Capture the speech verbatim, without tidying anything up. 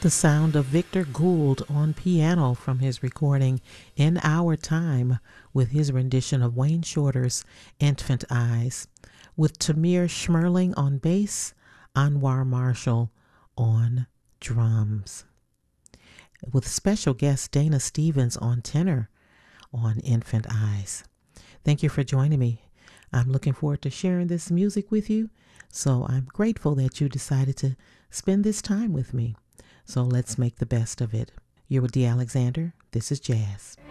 The sound of Victor Gould on piano from his recording In Our Time with his rendition of Wayne Shorter's Infant Eyes, with Tamir Schmerling on bass, Anwar Marshall on drums, with special guest Dana Stevens on tenor on Infant Eyes. Thank you for joining me. I'm looking forward to sharing this music with you, so I'm grateful that you decided to spend this time with me. So let's make the best of it. You're with Dee Alexander. This is Jazz.